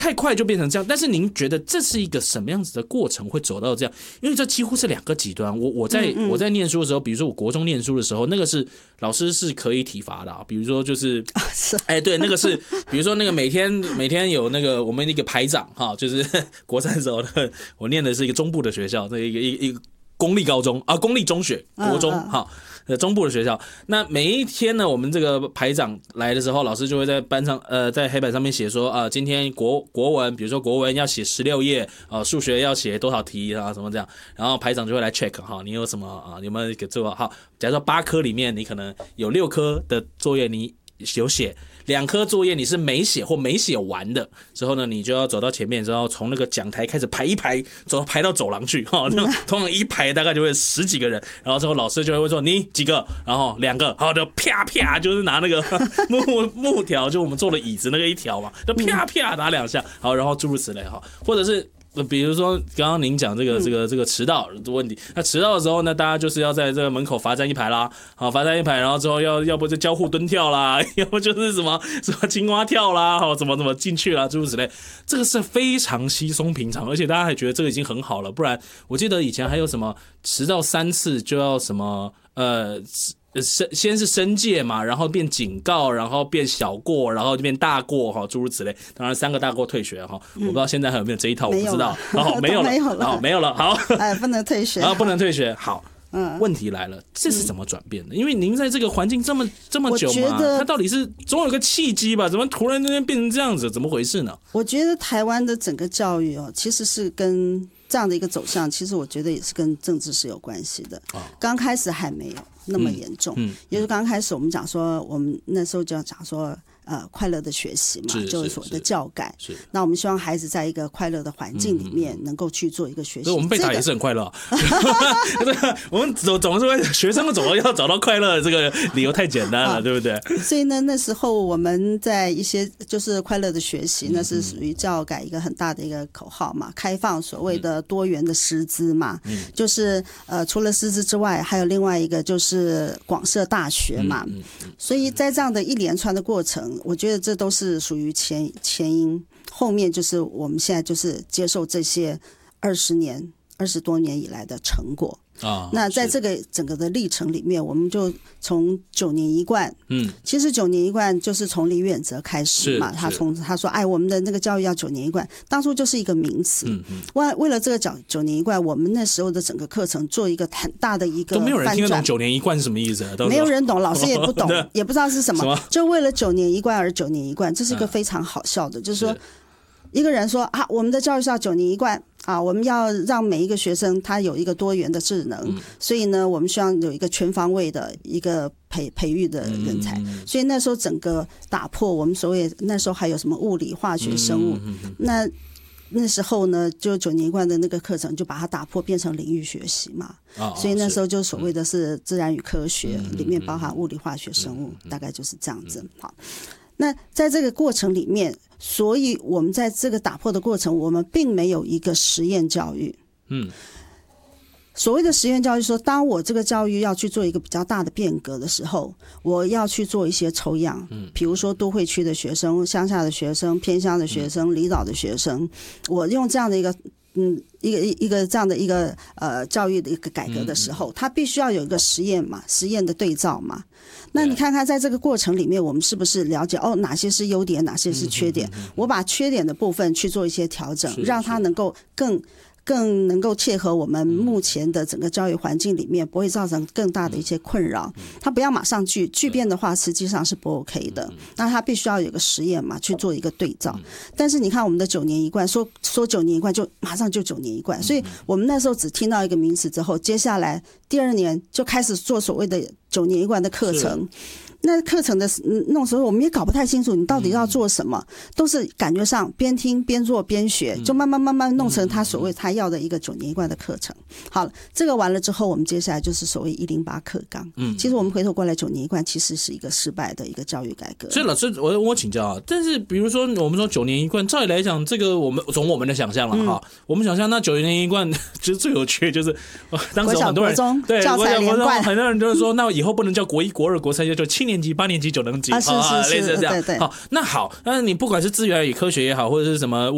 太快就变成这样。但是您觉得这是一个什么样子的过程会走到这样？因为这几乎是两个极端。我在念书的时候，比如说我国中念书的时候，那个是老师是可以体罚的比如说就是对，那个是比如说那个每天有那个我们一个排长就是国三的时候我念的是一个中部的学校，那一个公立高中公立中学国中中部的学校。那每一天呢，我们这个排长来的时候，老师就会在班上在黑板上面写说今天国文，比如说国文要写16页数学要写多少题什么这样，然后排长就会来 check 你有什么你有没有给做好。假如说8科里面你可能有6科的作业你有写，2科作业你是没写或没写完的之后呢，你就要走到前面之后，从那个讲台开始排一排，排到走廊去通常一排大概就会10几个人，然后之后老师就会说你几个，然后2个，好就啪啪就是拿那个木条，就我们坐的椅子那个一条嘛，就啪啪打2下，好，然后诸如此类或者是。比如说刚刚您讲这个迟到的问题，那迟到的时候呢，大家就是要在这个门口罚站一排啦，罚站一排，然后之后要不就交互蹲跳啦，要不就是什么青蛙跳啦，怎么进去啦，诸如此类，这个是非常稀松平常，而且大家还觉得这个已经很好了，不然我记得以前还有什么迟到3次就要什么先是申诫嘛，然后变警告，然后变小过，然后就变大过诸如此类。当然3个大过退学我不知道现在还有没有这一套，我不知道。没有了，没有了。好， 不能退学。 不能退学。好，问题来了，这是怎么转变的？因为您在这个环境这么久嘛，它到底是总有个契机吧？怎么突然之间变成这样子？怎么回事呢？ 我觉得台湾的整个教育其实是跟这样的一个走向，其实我觉得也是跟政治是有关系的。刚开始还没有那么严重，也就是刚开始我们讲说，我们那时候就要讲说快乐的学习嘛，就是所谓的教改。那我们希望孩子在一个快乐的环境里面能够去做一个学习。 所以我们被打也是很快乐我们总是会学生要找到快乐的这个理由太简单了，对不对？ 所以呢，那时候我们在一些就是快乐的学习，那是属于教改一个很大的一个口号嘛，开放所谓的多元的师资嘛，就是除了师资之外，还有另外一个就是广设大学嘛。所以在这样的一连串的过程，我觉得这都是属于前因，后面就是我们现在就是接受这些20多年以来的成果。那在这个整个的历程里面，我们就从9年一贯，其实9年一贯就是从李远哲开始嘛，他说我们的那个教育要9年一贯，当初就是一个名词。为了这个9年一贯，我们那时候的整个课程做一个很大的一个都没有人听得懂9年一贯是什么意思没有人懂，老师也不懂也不知道是什么，就为了9年一贯而9年一贯，这是一个非常好笑的，就是说一个人说我们的教育是要9年一贯我们要让每一个学生他有一个多元的智能，所以呢，我们希望有一个全方位的一个培育的人才。所以那时候整个打破我们所谓那时候还有什么物理、化学、生物，那时候呢，就9年一贯的那个课程就把它打破，变成领域学习嘛。所以那时候就所谓的是自然与科学，里面包含物理、化学、生物，大概就是这样子。好，那在这个过程里面，所以我们在这个打破的过程，我们并没有一个实验教育。所谓的实验教育说，当我这个教育要去做一个比较大的变革的时候，我要去做一些抽样，比如说都会区的学生、乡下的学生、偏乡的学生、离岛的学生，我用这样的一个一个这样的一个教育的一个改革的时候，它必须要有一个实验嘛，实验的对照嘛。那你看看在这个过程里面，我们是不是了解哪些是优点，哪些是缺点？我把缺点的部分去做一些调整，让它能够更能够切合我们目前的整个教育环境里面，不会造成更大的一些困扰。它不要马上巨变的话，实际上是不 OK 的。那它必须要有一个实验嘛，去做一个对照。但是你看我们的9年一贯，说9年一贯就马上就9年一贯，所以我们那时候只听到一个名词之后，接下来第2年就开始做所谓的9年一贯的课程。那课程的弄时候，我们也搞不太清楚你到底要做什么，都是感觉上边听边做边学，就慢慢弄成他所谓他要的一个9年一贯的课程。好了，这个完了之后，我们接下来就是所谓108课纲。其实我们回头过来，9年一贯其实是一个失败的一个教育改革。 所以老师，我请教但是比如说我们说9年一贯，照理来讲，这个我们从我们的想象了我们想象那9年一贯就是最有趣，就是当时很多人对教材连贯， 很多人就是说，那以后不能叫国1、国2、国3，就7年级、8年级、9年级是类似这样。 对。 好，那你不管是资源与科学也好，或者是什么